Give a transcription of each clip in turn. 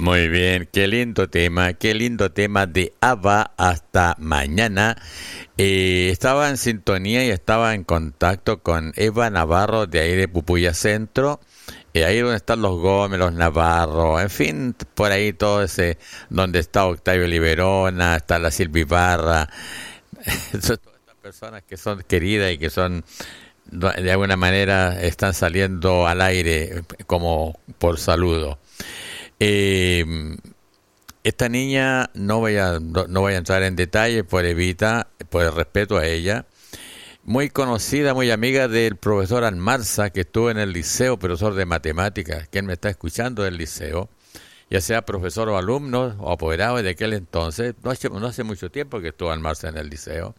Muy bien, qué lindo tema de ABBA. Hasta mañana. Estaba en sintonía y estaba en contacto con Eva Navarro de ahí de Pupuya Centro. Ahí donde están los Gómez, los Navarro, en fin, por ahí todo ese, donde está Octavio Liberona, está la Silvi Barra, son todas estas personas que son queridas y que son, de alguna manera, están saliendo al aire como por saludo. Eh, Esta niña no voy a entrar en detalle por evita, por el respeto a ella. Muy conocida, muy amiga del profesor Almarza, que estuvo en el liceo, profesor de matemáticas. Quien me está escuchando del liceo, ya sea profesor o alumno o apoderado de aquel entonces, no hace mucho tiempo que estuvo Almarza en el liceo.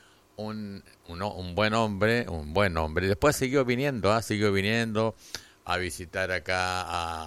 Un buen hombre, un buen hombre. Después siguió viniendo a visitar acá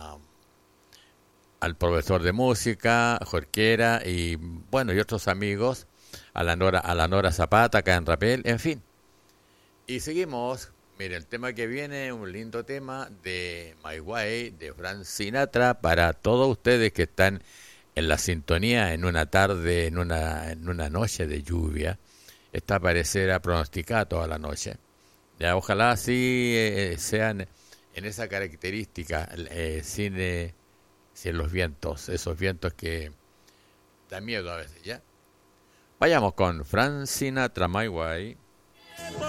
al profesor de música, Jorquera, y bueno, y otros amigos, a la Nora Zapata, acá en Rapel, en fin. Y seguimos, mire, el tema que viene, un lindo tema de My Way, de Frank Sinatra, para todos ustedes que están en la sintonía en una tarde, en una noche de lluvia. Esta parecerá pronosticada toda la noche. Ya, ojalá así sean en esa característica, sin los vientos, esos vientos que dan miedo a veces, ¿ya? Vayamos con Frank Sinatra, My Way.